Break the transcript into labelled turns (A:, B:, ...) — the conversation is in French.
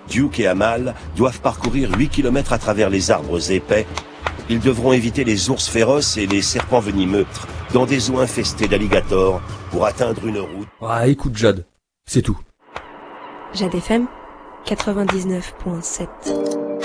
A: Duke et Amal doivent parcourir 8 kilomètres à travers les arbres épais. Ils devront éviter les ours féroces et les serpents venimeux dans des eaux infestées d'alligators pour atteindre une route.
B: Ah, écoute Jade, c'est tout.
C: Jade FM 99.7.